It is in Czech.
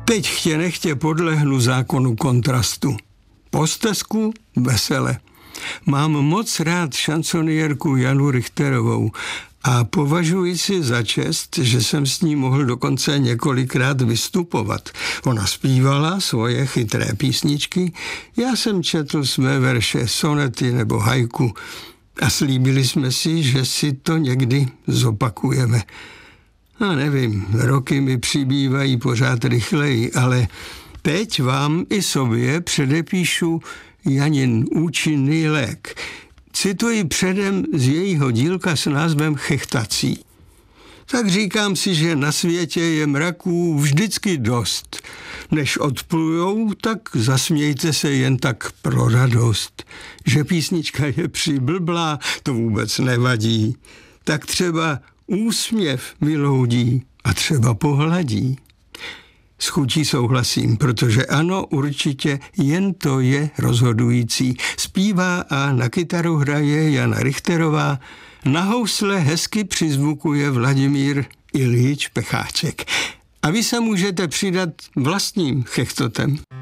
Teď chtě nechtě podlehnu zákonu kontrastu. Po stesku vesele. Mám moc rád šansonierku Janu Richterovou a považuji si za čest, že jsem s ní mohl dokonce několikrát vystupovat. Ona zpívala svoje chytré písničky, já jsem četl své verše, sonety nebo haiku a slíbili jsme si, že si to někdy zopakujeme. A nevím, roky mi přibývají pořád rychleji, ale teď vám i sobě předepíšu Janin účinný lék. Cituji předem z jejího dílka s názvem Chechtací. Tak říkám si, že na světě je mraků vždycky dost. Než odplujou, tak zasmějte se jen tak pro radost. Že písnička je přiblblá, to vůbec nevadí. Tak třeba úsměv vyloudí a třeba pohladí. S chutí souhlasím, protože ano, určitě jen to je rozhodující. Zpívá a na kytaru hraje Jana Richterová, na housle hezky přizvukuje Vladimír Iljič Pecháček. A vy se můžete přidat vlastním chechtotem.